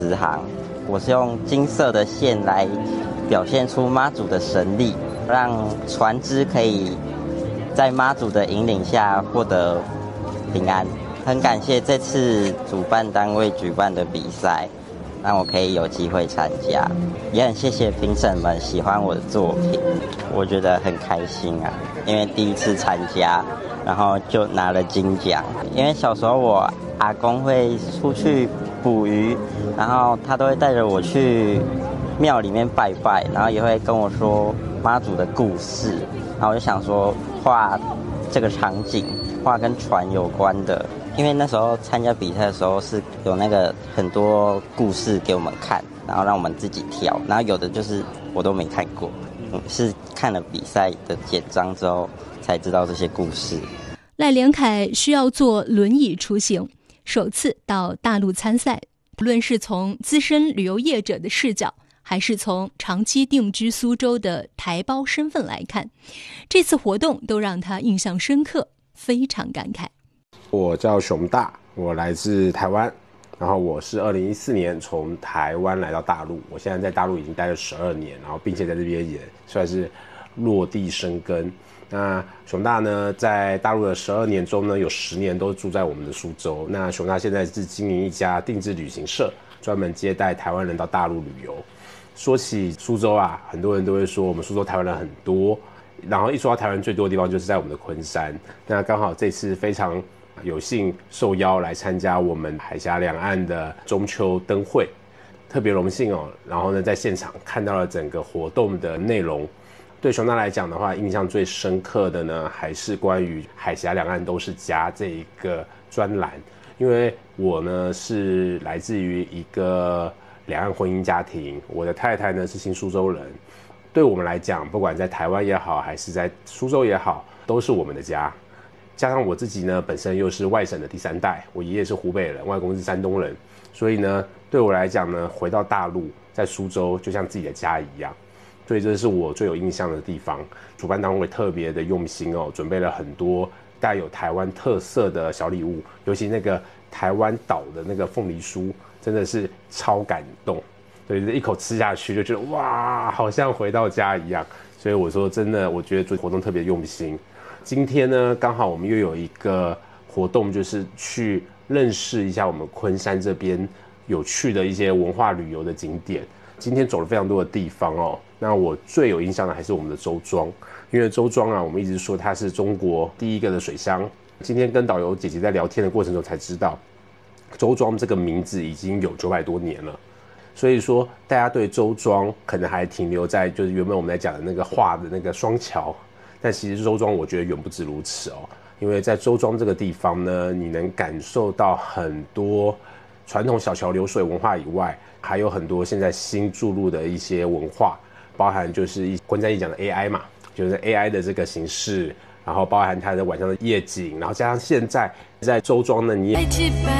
支行，我是用金色的线来表现出妈祖的神力，让船只可以在妈祖的引领下获得平安。很感谢这次主办单位举办的比赛，让我可以有机会参加，也很谢谢评审们喜欢我的作品，我觉得很开心啊，因为第一次参加，然后就拿了金奖。因为小时候我阿公会出去捕鱼，然后他都会带着我去庙里面拜拜，然后也会跟我说妈祖的故事，然后我就想说画这个场景，画跟船有关的。因为那时候参加比赛的时候是有那个很多故事给我们看，然后让我们自己挑，然后有的就是我都没看过，是看了比赛的简章之后才知道这些故事。 赖连凯需要坐轮椅出行，首次到大陆参赛，无论是从资深旅游业者的视角，还是从长期定居苏州的台胞身份来看，这次活动都让他印象深刻，非常感慨。 我叫熊大，我来自台湾，然后我是2014年从台湾来到大陆，我现在在大陆已经待了12年，然后并且在这边也算是落地生根。那熊大呢，在大陆的12年中呢，有10年都住在我们的苏州。那熊大现在是经营一家定制旅行社，专门接待台湾人到大陆旅游。说起苏州啊，很多人都会说我们苏州台湾人很多，然后一说到台湾最多的地方就是在我们的昆山。那刚好这次非常有幸受邀来参加我们海峡两岸的中秋灯会，特别荣幸哦。然后呢，在现场看到了整个活动的内容。对熊大来讲的话，印象最深刻的呢，还是关于海峡两岸都是家这一个专栏。因为我呢是来自于一个两岸婚姻家庭，我的太太呢是新苏州人。对我们来讲，不管在台湾也好，还是在苏州也好，都是我们的家。加上我自己呢，本身又是外省的第3代，我爷爷是湖北人，外公是山东人，所以呢，对我来讲呢，回到大陆，在苏州就像自己的家一样，所以这是我最有印象的地方。主办单位特别的用心哦，准备了很多带有台湾特色的小礼物，尤其那个台湾岛的那个凤梨酥，真的是超感动。对，一口吃下去就觉得哇，好像回到家一样。所以我说真的，我觉得做活动特别用心。今天呢，刚好我们又有一个活动，就是去认识一下我们昆山这边有趣的一些文化旅游的景点。今天走了非常多的地方哦，那我最有印象的还是我们的周庄，因为周庄啊，我们一直说它是中国第一个的水乡。今天跟导游姐姐在聊天的过程中才知道，周庄这个名字已经有900多年了。所以说，大家对周庄可能还停留在就是原本我们在讲的那个画的那个双桥，但其实周庄我觉得远不止如此哦。因为在周庄这个地方呢，你能感受到很多传统小桥流水文化以外，还有很多现在新注入的一些文化，包含就是昆山一讲的 AI 嘛，就是 AI 的这个形式，然后包含它的晚上的夜景，然后加上现在在周庄呢，你也